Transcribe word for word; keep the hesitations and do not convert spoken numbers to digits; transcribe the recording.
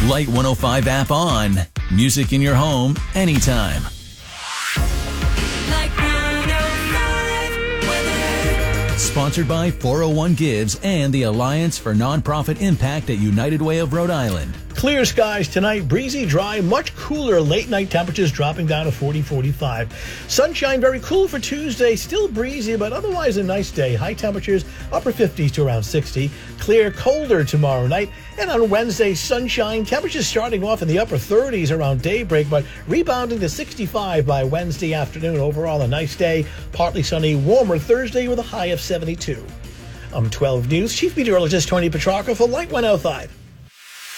Light one oh five app on. Music in your home anytime. Light one oh five weather. Sponsored by four oh one Gives and the Alliance for Nonprofit Impact at United Way of Rhode Island. Clear skies tonight, breezy, dry, much cooler. Late night temperatures dropping down to forty, forty-five. Sunshine very cool for Tuesday, still breezy, but otherwise a nice day. High temperatures upper fifties to around sixty. Clear, colder tomorrow night. And on Wednesday, sunshine, temperatures starting off in the upper thirties around daybreak, but rebounding to sixty-five by Wednesday afternoon. Overall a nice day, partly sunny, warmer Thursday with a high of seventy-two. I'm twelve News Chief Meteorologist Tony Petrarca for Light one oh five.